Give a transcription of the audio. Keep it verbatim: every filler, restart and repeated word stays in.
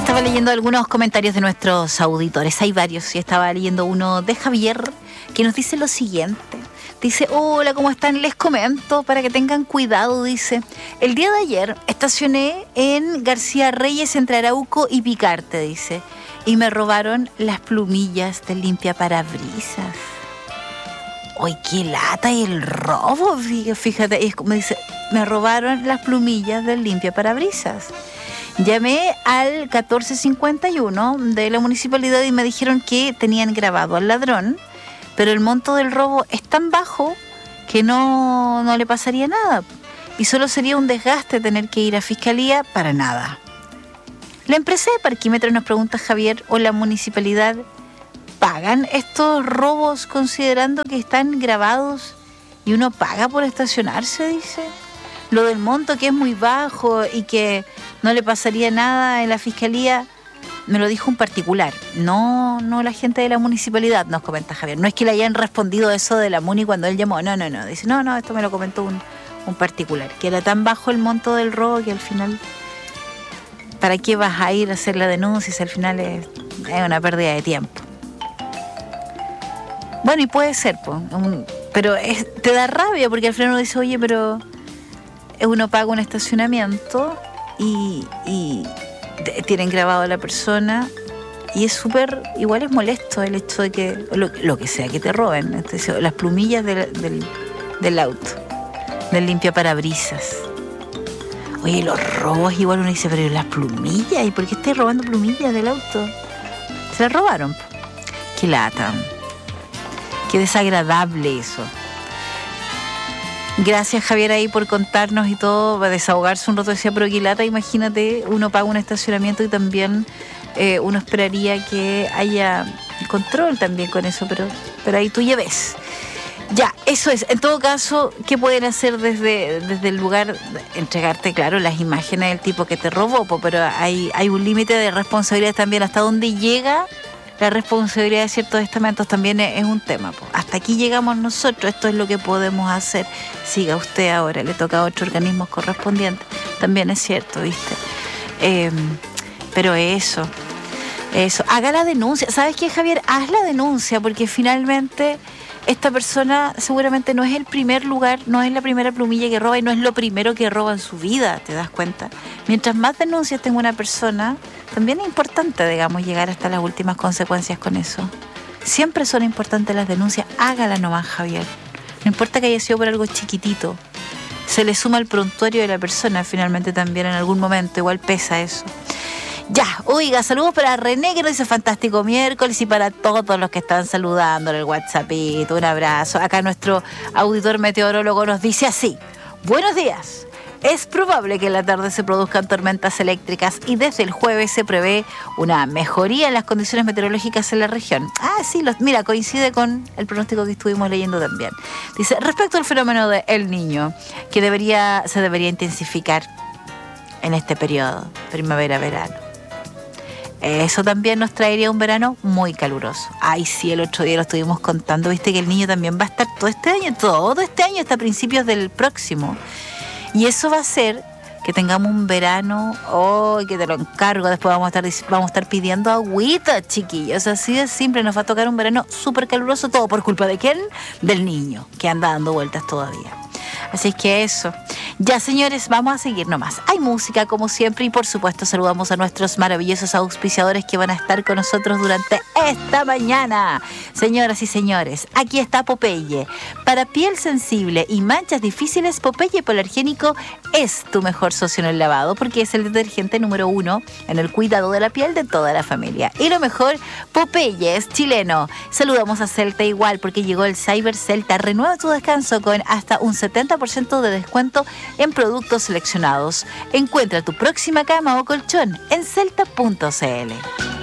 Estaba leyendo algunos comentarios de nuestros auditores, hay varios, y estaba leyendo uno de Javier que nos dice lo siguiente. Dice, hola, ¿cómo están? Les comento para que tengan cuidado, dice. El día de ayer estacioné en García Reyes entre Arauco y Picarte, dice, y me robaron las plumillas del limpiaparabrisas. ¡Ay, qué lata! Y el robo, fíjate, es como dice, me robaron las plumillas del limpiaparabrisas. Llamé al catorce cincuenta y uno de la municipalidad y me dijeron que tenían grabado al ladrón, pero el monto del robo es tan bajo que no, no le pasaría nada y solo sería un desgaste tener que ir a fiscalía para nada. La empresa de parquímetros, nos pregunta Javier, o la municipalidad, ¿pagan estos robos considerando que están grabados y uno paga por estacionarse? Dice. Lo del monto que es muy bajo y que no le pasaría nada en la fiscalía, me lo dijo un particular, no, no la gente de la municipalidad, nos comenta Javier. No es que le hayan respondido eso de la Muni cuando él llamó, no, no, no. Dice, no, no, esto me lo comentó un, un particular, que era tan bajo el monto del robo que al final, ¿para qué vas a ir a hacer la denuncia si al final es, es una pérdida de tiempo? Bueno, y puede ser, pues, un, pero es, te da rabia porque al final uno dice, oye, pero uno paga un estacionamiento y, y tienen grabado a la persona y es súper, igual es molesto el hecho de que, lo, lo que sea que te roben, entonces, las plumillas del, del, del auto, del limpiaparabrisas. Oye, los robos igual uno dice, pero las plumillas, ¿y por qué estás robando plumillas del auto? Se las robaron. Qué lata. Qué desagradable eso. Gracias, Javier, ahí por contarnos y todo, para desahogarse un rato. Decía, pero qué lata, imagínate, uno paga un estacionamiento y también eh, uno esperaría que haya control también con eso, pero, pero ahí tú ya ves. Ya, eso es. En todo caso, ¿qué pueden hacer desde, desde el lugar? Entregarte, claro, las imágenes del tipo que te robó, pero hay, hay un límite de responsabilidad también. Hasta dónde llega la responsabilidad de ciertos estamentos también es, es un tema. Po. Hasta aquí llegamos nosotros, esto es lo que podemos hacer. Siga usted ahora, le toca a otros organismos correspondientes. También es cierto, ¿viste? Eh, pero eso, eso. Haga la denuncia. ¿Sabes qué, Javier? Haz la denuncia, porque finalmente esta persona seguramente no es el primer lugar, no es la primera plumilla que roba y no es lo primero que roba en su vida, ¿te das cuenta? Mientras más denuncias tenga una persona, también es importante, digamos, llegar hasta las últimas consecuencias con eso. Siempre son importantes las denuncias, hágala nomás, Javier. No importa que haya sido por algo chiquitito. Se le suma el prontuario de la persona finalmente también en algún momento, igual pesa eso. Ya, oiga, saludos para René, que nos dice fantástico miércoles, y para todos los que están saludando en el WhatsAppito, un abrazo. Acá nuestro auditor meteorólogo nos dice así: buenos días. Es probable que en la tarde se produzcan tormentas eléctricas y desde el jueves se prevé una mejoría en las condiciones meteorológicas en la región. Ah, sí, los, mira, coincide con el pronóstico que estuvimos leyendo también. Dice, respecto al fenómeno de El Niño, que debería, se debería intensificar en este periodo, primavera-verano. Eso también nos traería un verano muy caluroso. Ay, sí, el otro día lo estuvimos contando, viste que El Niño también va a estar todo este año, todo este año hasta principios del próximo. Y eso va a hacer que tengamos un verano, oh, que te lo encargo, después vamos a estar, vamos a estar pidiendo agüita, chiquillos. Así de simple, nos va a tocar un verano súper caluroso, todo por culpa de quién, del niño, que anda dando vueltas todavía. Así que eso. Ya, señores, vamos a seguir nomás. Hay música, como siempre, y por supuesto saludamos a nuestros maravillosos auspiciadores que van a estar con nosotros durante esta mañana. Señoras y señores, aquí está Popeye. Para piel sensible y manchas difíciles, Popeye Polargénico es tu mejor socio en el lavado, porque es el detergente número uno en el cuidado de la piel de toda la familia. Y lo mejor, Popeye es chileno. Saludamos a Celta igual, porque llegó el Cyber Celta. Renueva tu descanso con hasta un setenta por ciento de descuento en productos seleccionados. Encuentra tu próxima cama o colchón en celta punto c l.